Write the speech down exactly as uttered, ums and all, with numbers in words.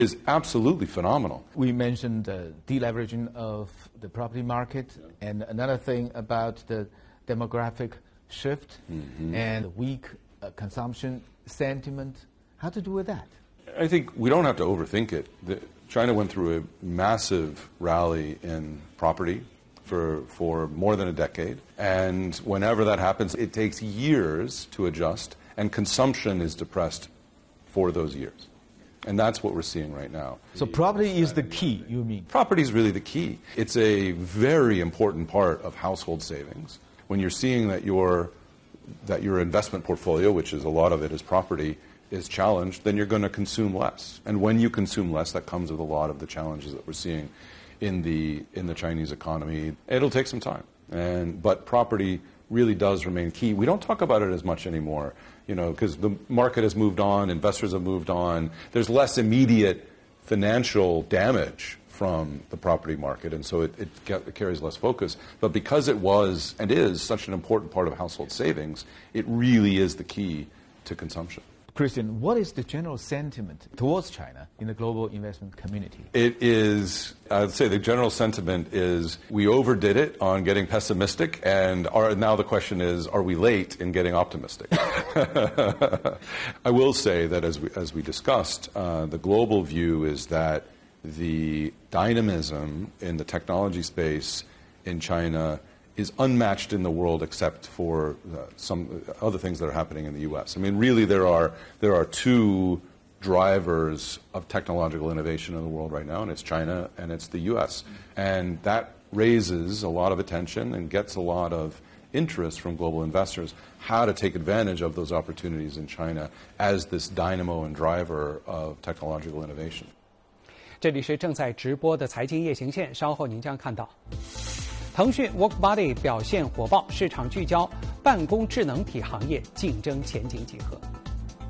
is absolutely phenomenal. We mentioned the deleveraging of the property market, yeah. and another thing about the demographic shift mm-hmm. and weak uh, consumption sentiment. How to do with that? I think we don't have to overthink it. The, China went through a massive rally in property for, for more than a decade. And whenever that happens, it takes years to adjust, and consumption is depressed for those years. And that's what we're seeing right now. So property is the key, you mean? Property is really the key. It's a very important part of household savings. When you're seeing that your, that your investment portfolio, which is a lot of it is property, is challenged, then you're going to consume less. And when you consume less, that comes with a lot of the challenges that we're seeing in the in the Chinese economy. It'll take some time. And but property really does remain key. We don't talk about it as much anymore, you know, because the market has moved on, investors have moved on. There's less immediate financial damage from the property market, and so it, it, it carries less focus. But because it was and is such an important part of household savings, it really is the key to consumption. Christian, what is the general sentiment towards China in the global investment community? It is, I'd say the general sentiment is we overdid it on getting pessimistic, and are, now the question is, are we late in getting optimistic? I will say that as we, as we discussed, uh, the global view is that the dynamism in the technology space in China is unmatched in the world except for uh, some other things that are happening in the U S. I mean, really, there are there are two drivers of technological innovation in the world right now, and it's China and it's the U S. And that raises a lot of attention and gets a lot of interest from global investors, how to take advantage of those opportunities in China as this dynamo and driver of technological innovation. 这里是正在直播的财经夜行线，稍后您将看到。腾讯 WorkBuddy 表现火爆，市场聚焦办公智能体行业竞争前景几何？